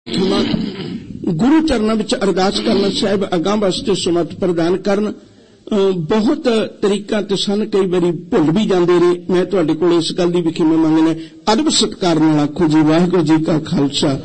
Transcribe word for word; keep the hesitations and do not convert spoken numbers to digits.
गुरु चरणों विच अरदास करना साहिब अगां वास्ते सुमत प्रदान करन। बहुत तरीका ते सन, कई बारी भुल भी जाते रहे। मैं तुहाडे कोल इस गल दी भी खिमा मंगना, अदब सत्कार नाल आखो जी वाहिगुरू जी का खालसा